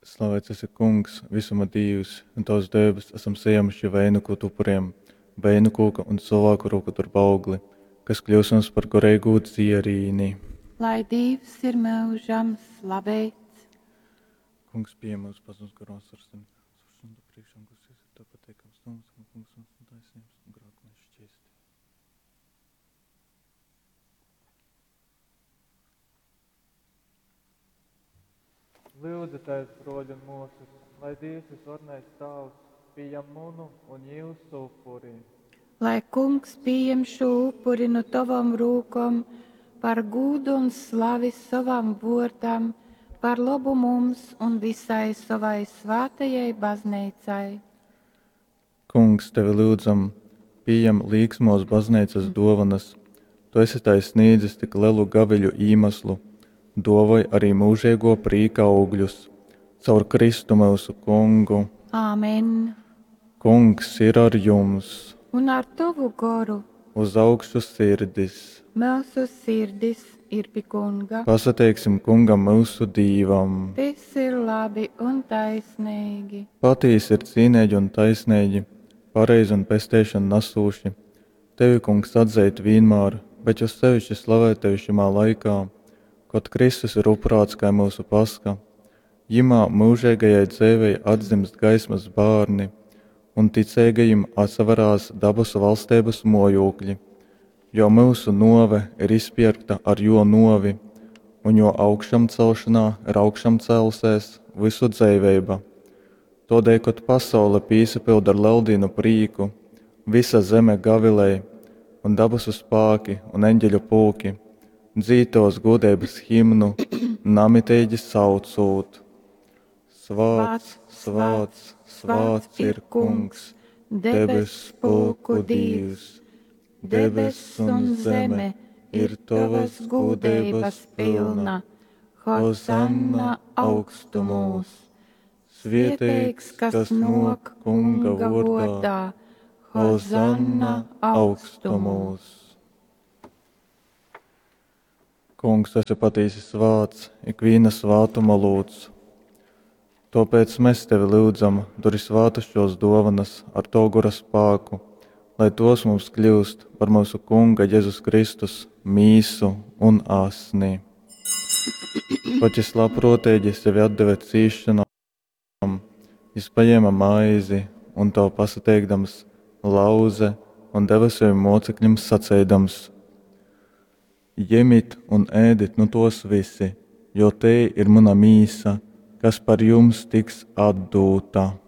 Slavēts esi Kungs, visuma Dievs, un tavs debes esam sēmuši vēju kūtu upuriem, vēju kūka un cilvēku roku turp augli, kas kļūs mums par gorēgu dzierīni. Lai Dievs ir mūžam slavēts. Kungs pie mums pazums garos ar suni, un priekšām, kas esi tā pateikams mums, un kungs mums un taisnības, un grāk mēs šķiesti. Lūdzu, Tēvs, broļi un mūsus, lai Dievs visvarnais Tavs pieņem munu un jūsu upuri. Lai Kungs pieņem šo upuri no tavam rūkom par gūdu un slavi savam vārtam, par labu mums un visai savai svētajai baznīcai. Kungs, tevi lūdzam, pieņem līksmos baznīcas dovanas. Tu esi taisnīdzis tik lielu gaviļu īmeslu, dovai arī mūžīgo prīka augļus, caur Kristu mūsu Kungu. Āmen. Kungs ir ar jums, Un ar tavu garu uz augšu sirdis. mūsu sirdis ir pie Kunga. Pasateiksim Kungam mūsu Dīvam. Tas ir labi un taisnīgi. Patīs ir cīnēģi un taisnēģi, pareizi un pestēšana nasūši. Tevi, Kungs, atzeit vienmēr, bet jūs sevišķi slavēt tevi šimā laikā, kad Kristus ir upurāts kā mūsu paska. Jimā mūžīgajai dzēvei atzimst gaismas bārni, un ticīgajiem atsavarās dabas valstības mojokļi, jo mūsu nove ir izpirkta ar jo novi, un jo augšam celšanā ir augšam celsies visu dzēvība. Todēļ, kad pasaule pīsapilda ar leldīnu prīku, visa zeme gavilēja, un dabasu spāki un eņģeļu pulki, dzītos godības himnu, namitēģi saucūt. Svāts, svāts, svāts ir Kungs, debes pulku Dievs. Debes un zeme ir tavas godības pilna. Hosanna augstumos. Svētīgs, kas nok Kunga vārdā. Hosanna augstumos. Kungs, tas ir patiesi svāts, ikviena svātuma lūdz. Tāpēc mēs tevi lūdzam, duri svātušos dovanas ar to gura spāku, lai tos mums kļūst par mūsu Kunga Jēzus Kristus mīsu un asni. Paķis labprotēģi sevi atdeve cīšanām, jis paņēma maizi un to pasateikdams lauze un deva saviem mocekļiem sacēdams: Ņemiet un ēdiet no tos visi, jo te ir mana mīsa, kas par jums tiks atdūta.